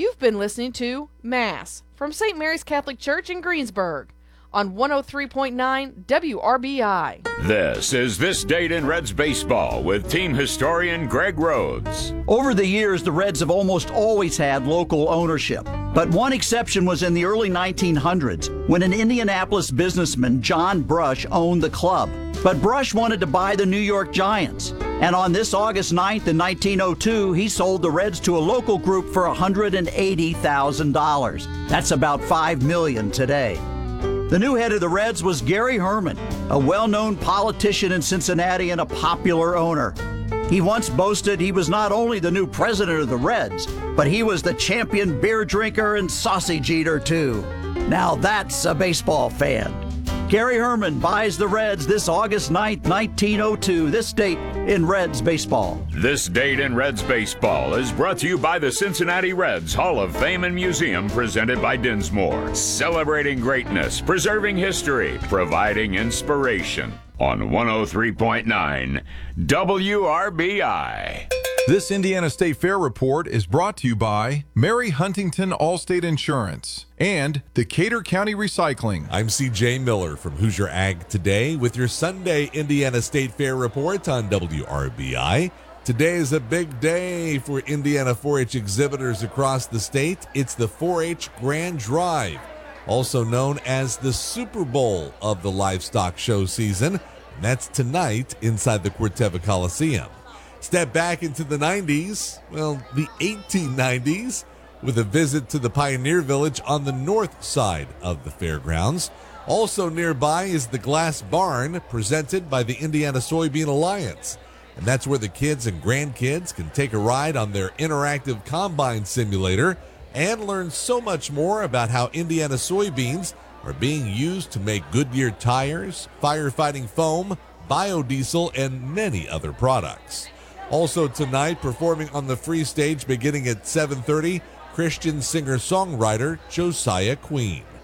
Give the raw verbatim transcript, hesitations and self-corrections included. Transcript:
You've been listening to Mass from Saint Mary's Catholic Church in Greensburg on one oh three point nine W R B I. This is This Date in Reds Baseball with team historian Greg Rhodes. Over the years, the Reds have almost always had local ownership. But one exception was in the early nineteen hundreds when an Indianapolis businessman, John Brush, owned the club. But Brush wanted to buy the New York Giants. And on this August ninth in nineteen oh two, he sold the Reds to a local group for one hundred eighty thousand dollars. That's about five million dollars today. The new head of the Reds was Gary Herman, a well-known politician in Cincinnati and a popular owner. He once boasted he was not only the new president of the Reds, but he was the champion beer drinker and sausage eater too. Now that's a baseball fan. Gary Herman buys the Reds this August ninth, nineteen oh two. This date in Reds baseball. This Date in Reds Baseball is brought to you by the Cincinnati Reds Hall of Fame and Museum, presented by Dinsmore. Celebrating greatness, preserving history, providing inspiration on one oh three point nine W R B I. This Indiana State Fair report is brought to you by Mary Huntington Allstate Insurance and Decatur County Recycling. I'm C J Miller from Hoosier Ag Today with your Sunday Indiana State Fair report on W R B I. Today is a big day for Indiana four H exhibitors across the state. It's the four H Grand Drive, also known as the Super Bowl of the livestock show season. And that's tonight inside the Corteva Coliseum. Step back into the nineties, well, the eighteen nineties, with a visit to the Pioneer Village on the north side of the fairgrounds. Also nearby is the Glass Barn, presented by the Indiana Soybean Alliance. And that's where the kids and grandkids can take a ride on their interactive combine simulator and learn so much more about how Indiana soybeans are being used to make Goodyear tires, firefighting foam, biodiesel, and many other products. Also tonight, performing on the free stage beginning at seven thirty, Christian singer-songwriter Josiah Queen.